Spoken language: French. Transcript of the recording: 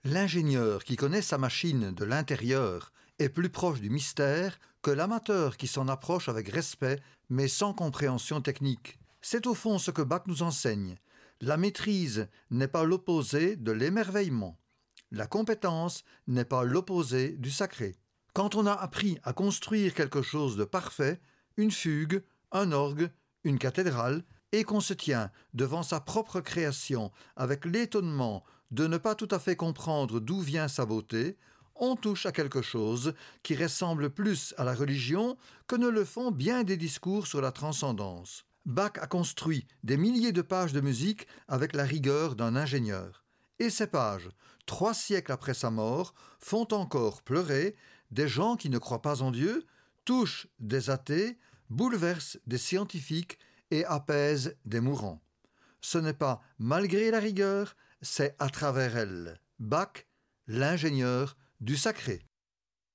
L'ingénieur qui connaît sa machine de l'intérieur est plus proche du mystère que l'amateur qui s'en approche avec respect mais sans compréhension technique. C'est au fond ce que Bach nous enseigne. La maîtrise n'est pas l'opposé de l'émerveillement. La compétence n'est pas l'opposé du sacré. Quand on a appris à construire quelque chose de parfait, une fugue, un orgue, une cathédrale, et qu'on se tient devant sa propre création avec l'étonnement de ne pas tout à fait comprendre d'où vient sa beauté, on touche à quelque chose qui ressemble plus à la religion que ne le font bien des discours sur la transcendance. Bach a construit des milliers de pages de musique avec la rigueur d'un ingénieur. Et ces pages, 3 siècles après sa mort, font encore pleurer des gens qui ne croient pas en Dieu, touchent des athées, bouleversent des scientifiques et apaisent des mourants. Ce n'est pas malgré la rigueur, c'est à travers elle. Bach, l'ingénieur du sacré.